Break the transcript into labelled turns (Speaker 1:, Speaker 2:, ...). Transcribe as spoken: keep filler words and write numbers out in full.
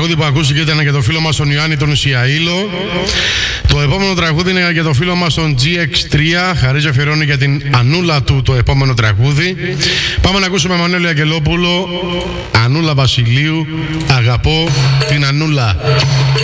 Speaker 1: τραγούδι που ακούστηκε ήταν για το φίλο μας τον Ιωάννη τον Ισιαήλο. Το επόμενο τραγούδι είναι για το φίλο μας τον τζι εξ τρία. Χαρίζει αφιερώνει για την Ανούλα του το επόμενο τραγούδι. Πάμε να ακούσουμε Μανώλη Αγγελόπουλο, Ανούλα Βασιλείου, αγαπώ την Ανούλα.